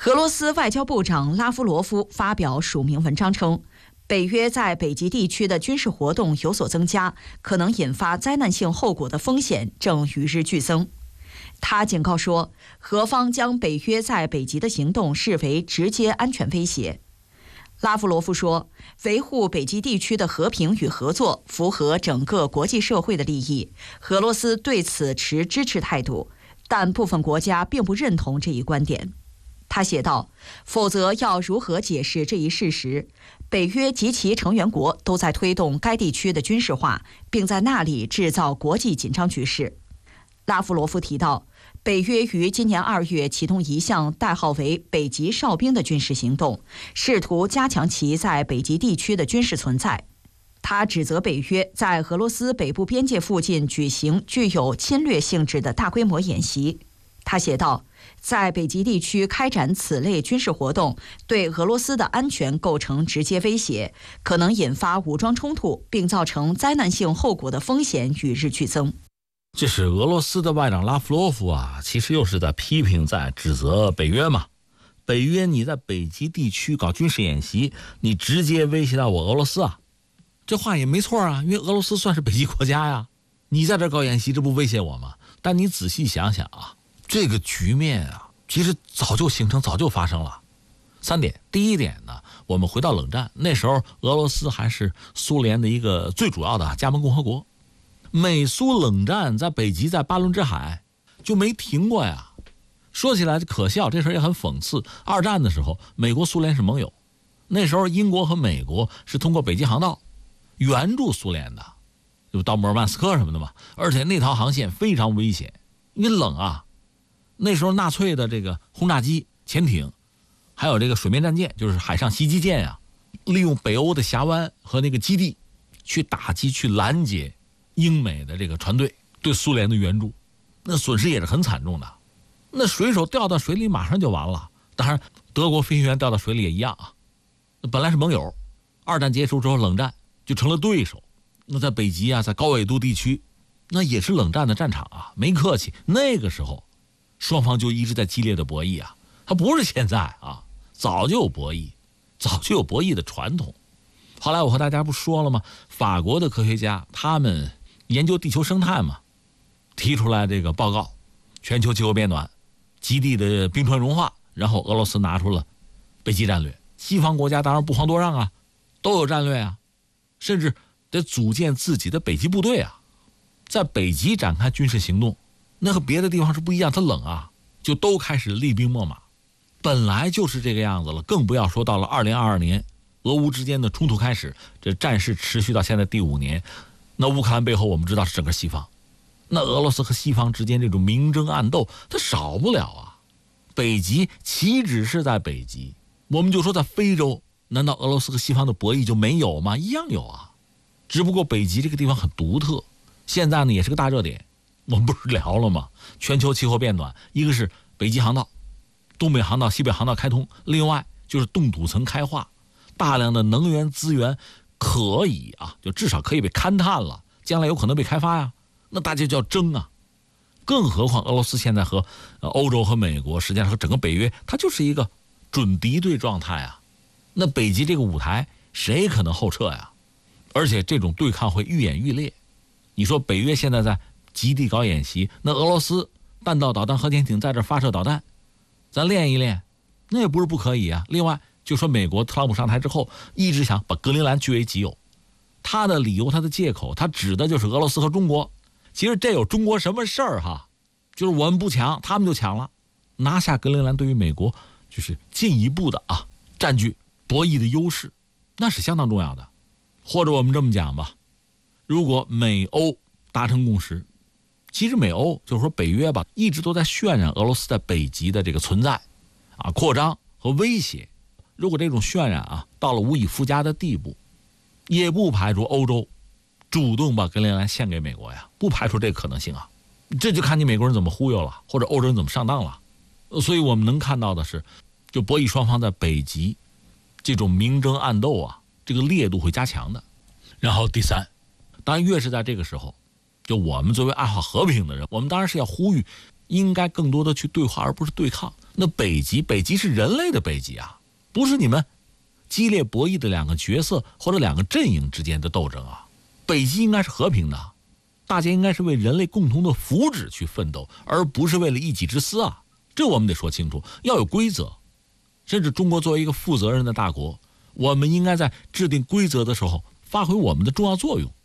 俄罗斯外交部长拉夫罗夫发表署名文章称，北约在北极地区的军事活动有所增加，可能引发灾难性后果的风险正与日俱增。他警告说，俄方将北约在北极的行动视为直接安全威胁。拉夫罗夫说，维护北极地区的和平与合作符合整个国际社会的利益，俄罗斯对此持支持态度，但部分国家并不认同这一观点。他写道，否则要如何解释这一事实？北约及其成员国都在推动该地区的军事化，并在那里制造国际紧张局势。拉夫罗夫提到，北约于今年2月启动一项代号为“北极哨兵”的军事行动，试图加强其在北极地区的军事存在。他指责北约在俄罗斯北部边界附近举行具有侵略性质的大规模演习。他写道，在北极地区开展此类军事活动，对俄罗斯的安全构成直接威胁，可能引发武装冲突，并造成灾难性后果的风险与日俱增。 这是俄罗斯的外长拉夫罗夫啊，其实又是在批评、在指责北约嘛。北约你在北极地区搞军事演习，你直接威胁到我俄罗斯啊，这话也没错啊，因为俄罗斯算是北极国家呀，你在这搞演习，这不威胁我吗？但你仔细想想啊，这个局面啊，其实早就形成，早就发生了。3点，第一点呢，我们回到冷战，那时候俄罗斯还是苏联的一个最主要的加盟共和国。美苏冷战在北极，在巴伦支海就没停过呀。说起来可笑，这事儿也很讽刺。2战的时候，美国苏联是盟友，那时候英国和美国是通过北极航道援助苏联的，就到摩尔曼斯克什么的嘛。而且那条航线非常危险，因为冷啊。那时候纳粹的这个轰炸机、潜艇，还有这个水面战舰，就是海上袭击舰呀，利用北欧的峡湾和那个基地去打击、去拦截英美的这个船队对苏联的援助，那损失也是很惨重的。那水手掉到水里马上就完了。当然德国飞行员掉到水里也一样啊。本来是盟友，2战结束之后冷战就成了对手。那在北极啊，在高纬度地区，那也是冷战的战场啊，没客气。那个时候双方就一直在激烈的博弈啊，它不是现在啊，早就有博弈，早就有博弈的传统。后来我和大家不说了吗？法国的科学家他们研究地球生态嘛，提出来这个报告，全球气候变暖，极地的冰川融化，然后俄罗斯拿出了北极战略。西方国家当然不遑多让啊，都有战略啊，甚至得组建自己的北极部队啊，在北极展开军事行动，那和别的地方是不一样，它冷啊，就都开始厉兵秣马。本来就是这个样子了，更不要说到了2022年，俄乌之间的冲突开始，这战事持续到现在第5年。那乌克兰背后我们知道是整个西方，那俄罗斯和西方之间这种明争暗斗，它少不了啊。北极岂止是在北极，我们就说在非洲，难道俄罗斯和西方的博弈就没有吗？一样有啊，只不过北极这个地方很独特，现在呢也是个大热点。我们不是聊了吗？全球气候变暖，一个是北极航道、东北航道、西北航道开通，另外就是冻土层开化，大量的能源资源可以啊，就至少可以被勘探了，将来有可能被开发呀。那大家就要争啊。更何况俄罗斯现在和欧洲和美国，实际上和整个北约，它就是一个准敌对状态啊。那北极这个舞台，谁可能后撤呀？而且这种对抗会愈演愈烈。你说北约现在在极地搞演习，那俄罗斯弹道导弹核潜艇在这发射导弹，咱练一练，那也不是不可以啊。另外就说美国特朗普上台之后一直想把格陵兰据为己有，他的理由，他的借口，他指的就是俄罗斯和中国。其实这有中国什么事儿哈？就是我们不抢，他们就抢了，拿下格陵兰对于美国就是进一步的啊占据博弈的优势，那是相当重要的。或者我们这么讲吧，如果美欧达成共识，其实美欧就是说北约吧，一直都在渲染俄罗斯在北极的这个存在啊、扩张和威胁。如果这种渲染啊到了无以复加的地步，也不排除欧洲主动把格陵兰献给美国呀，不排除这个可能性啊。这就看你美国人怎么忽悠了，或者欧洲人怎么上当了。所以我们能看到的是，就博弈双方在北极这种明争暗斗啊，这个烈度会加强的。然后第三，当然越是在这个时候，就我们作为爱好和平的人，我们当然是要呼吁应该更多的去对话而不是对抗。 那北极是人类的北极啊，不是你们激烈博弈的两个角色或者两个阵营之间的斗争啊。北极应该是和平的，大家应该是为人类共同的福祉去奋斗，而不是为了一己之私啊。这我们得说清楚，要有规则。甚至中国作为一个负责任的大国，我们应该在制定规则的时候发挥我们的重要作用。